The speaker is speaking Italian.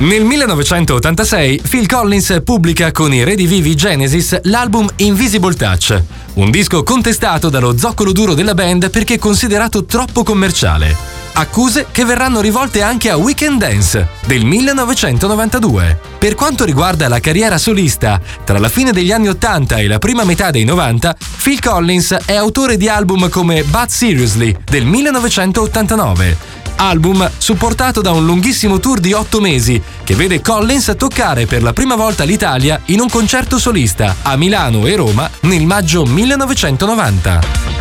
Nel 1986 Phil Collins pubblica con i Redivivi Genesis l'album Invisible Touch, un disco contestato dallo zoccolo duro della band perché considerato troppo commerciale. Accuse che verranno rivolte anche a Weekend Dance del 1992. Per quanto riguarda la carriera solista, tra la fine degli anni 80 e la prima metà dei 90, Phil Collins è autore di album come But Seriously del 1989. Album supportato da un lunghissimo tour di 8 mesi che vede Collins toccare per la prima volta l'Italia in un concerto solista a Milano e Roma nel maggio 1990.